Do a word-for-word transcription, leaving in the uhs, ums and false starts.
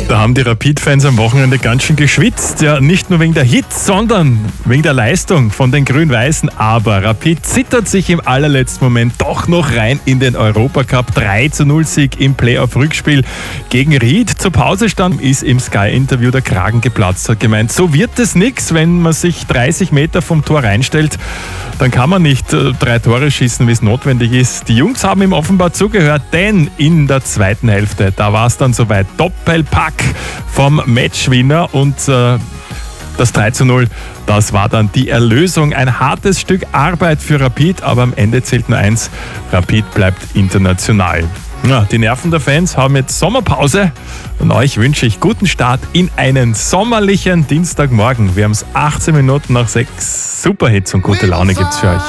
Da haben die Rapid-Fans am Wochenende ganz schön geschwitzt. Ja, nicht nur wegen der Hits, sondern wegen der Leistung von den Grün-Weißen. Aber Rapid zittert sich im allerletzten Moment doch noch rein in den Europacup. drei zu null Sieg im Playoff-Rückspiel gegen Ried. Zur Pause stand, ist im Sky-Interview der Kragen geplatzt. Hat gemeint, so wird es nichts, wenn man sich dreißig Meter vom Tor reinstellt. Dann kann man nicht äh, drei Tore schießen, wie es notwendig ist. Die Jungs haben ihm offenbar zugehört, denn in der zweiten Hälfte, da war es dann soweit. Doppelpack vom Matchwinner und äh, das drei zu null, das war dann die Erlösung. Ein hartes Stück Arbeit für Rapid, aber am Ende zählt nur eins. Rapid bleibt international. Ja, die Nerven der Fans haben jetzt Sommerpause und euch wünsche ich guten Start in einen sommerlichen Dienstagmorgen. Wir haben es achtzehn Minuten nach sechs. Superhits und gute Laune gibt's für euch.